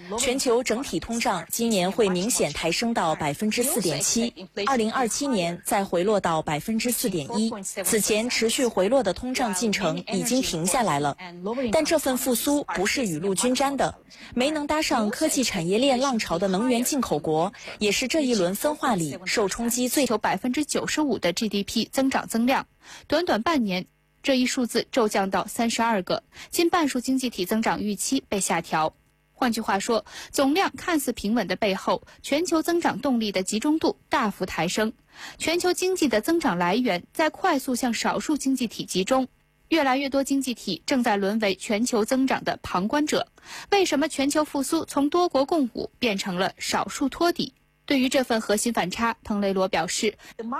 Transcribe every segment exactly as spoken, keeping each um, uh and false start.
全球整体通胀今年会明显抬升到百分之四点七，二零二七年再回落到百分之四点一。此前持续回落的通胀进程已经停下来了，但这份复苏不是雨露均沾的。没能搭上科技产业链浪潮的能源进口国，也是这一轮分化里受冲击最求百分之九十五的 G D P 增长增量，短短半年。这一数字骤降到三十二个，近半数经济体增长预期被下调。换句话说，总量看似平稳的背后，全球增长动力的集中度大幅抬升。全球经济的增长来源在快速向少数经济体集中，越来越多经济体正在沦为全球增长的旁观者。为什么全球复苏从多国共舞变成了少数托底？对于这份核心反差，滕雷罗表示，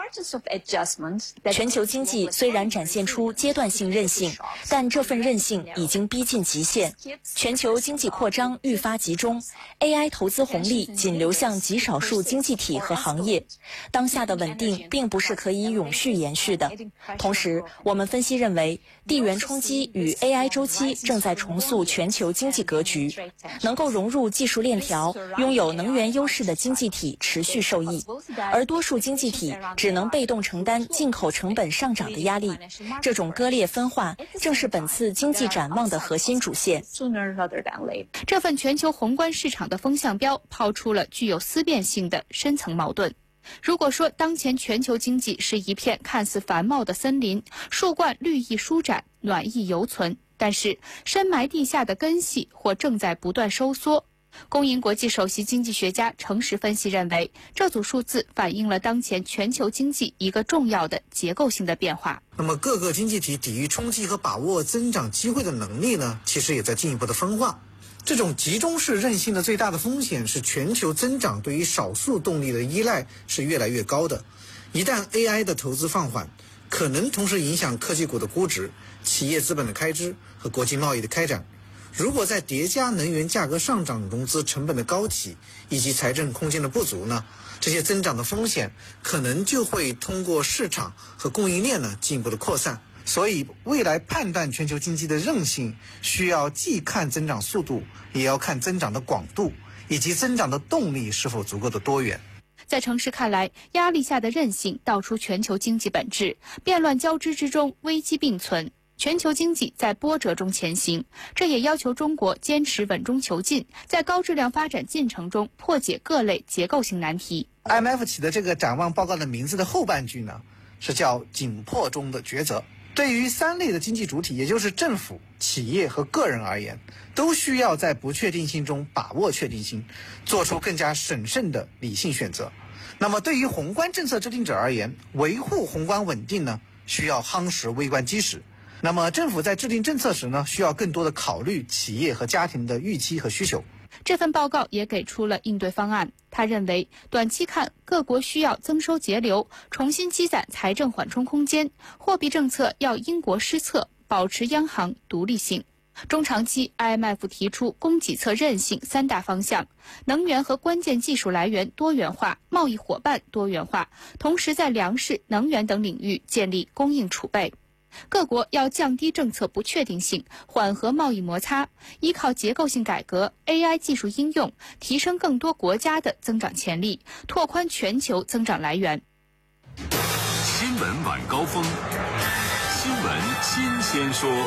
全球经济虽然展现出阶段性韧性，但这份韧性已经逼近极限。全球经济扩张愈发集中 ，A I 投资红利仅流向极少数经济体和行业。当下的稳定并不是可以永续延续的。同时，我们分析认为，地缘冲击与 A I 周期正在重塑全球经济格局，能够融入技术链条、拥有能源优势的经济体持续受益，而多数经济体只能被动承担进口成本上涨的压力。这种割裂分化正是本次经济展望的核心主线。 这份全球宏观市场的风向标抛出了具有思辨性的深层矛盾。如果说当前全球经济是一片看似繁茂的森林，树冠绿意舒展，暖意犹存，但是深埋地下的根系或正在不断收缩。公银国际首席经济学家程实分析认为，这组数字反映了当前全球经济一个重要的结构性的变化。 那么各个经济体抵御冲击和把握增长机会的能力呢，其实也在进一步的分化。这种集中式韧性的最大的风险是全球增长对于少数动力的依赖是越来越高的。一旦 A I 的投资放缓，可能同时影响科技股的估值、企业资本的开支和国际贸易的开展。如果再叠加能源价格上涨、融资成本的高企以及财政空间的不足呢，这些增长的风险可能就会通过市场和供应链呢进一步的扩散。所以未来判断全球经济的韧性，需要既看增长速度，也要看增长的广度，以及增长的动力是否足够的多元。 在程实看来，压力下的韧性道出全球经济本质，变乱交织之中，危机并存。全球经济在波折中前行，这也要求中国坚持稳中求进，在高质量发展进程中破解各类结构性难题。 I M F 起的这个展望报告的名字的后半句呢，是叫紧迫中的抉择。对于三类的经济主体，也就是政府、企业和个人而言，都需要在不确定性中把握确定性，做出更加审慎的理性选择。那么对于宏观政策制定者而言，维护宏观稳定呢，需要夯实微观基石。那么政府在制定政策时呢，需要更多的考虑企业和家庭的预期和需求。 这份报告也给出了应对方案。他认为，短期看，各国需要增收节流，重新积攒财政缓冲空间；货币政策要因国施策，保持央行独立性。中长期 ，I M F 提出供给侧韧性三大方向：能源和关键技术来源多元化，贸易伙伴多元化，同时在粮食、能源等领域建立供应储备。各国要降低政策不确定性，缓和贸易摩擦，依靠结构性改革、A I 技术应用，提升更多国家的增长潜力，拓宽全球增长来源。 新闻晚高峰，新闻新鲜说。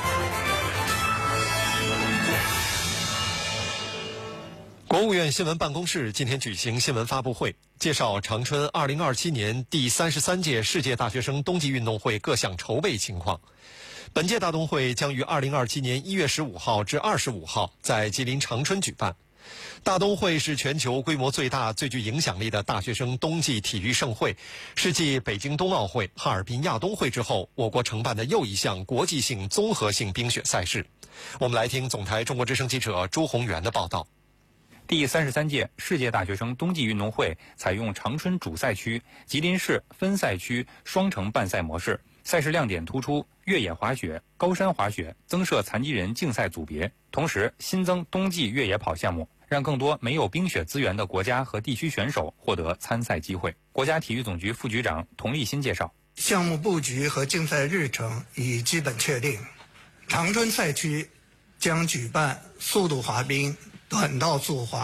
国务院新闻办公室今天举行新闻发布会，介绍长春二零二七年第三十三届世界大学生冬季运动会各项筹备情况。本届大冬会将于二零二七年一月十五号至二十五号在吉林长春举办。大冬会是全球规模最大、最具影响力的大学生冬季体育盛会，是继北京冬奥会、哈尔滨亚冬会之后，我国承办的又一项国际性综合性冰雪赛事。我们来听总台中国之声记者朱宏元的报道。 第三十三届世界大学生冬季运动会采用长春主赛区、吉林市分赛区双城办赛模式，赛事亮点突出越野滑雪、高山滑雪，增设残疾人竞赛组别，同时新增冬季越野跑项目，让更多没有冰雪资源的国家和地区选手获得参赛机会。国家体育总局副局长童立新介绍， 项目布局和竞赛日程已基本确定，长春赛区将举办速度滑冰、短道速滑、